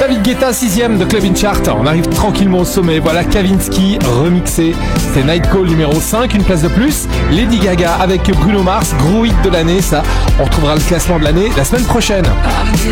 David Guetta, 6ème de Club in Chart. On arrive tranquillement au sommet. Voilà Kavinsky remixé. C'est Night Call numéro 5, une place de plus. Lady Gaga avec Bruno Mars, gros hit de l'année. Ça, on retrouvera le classement de l'année la semaine prochaine.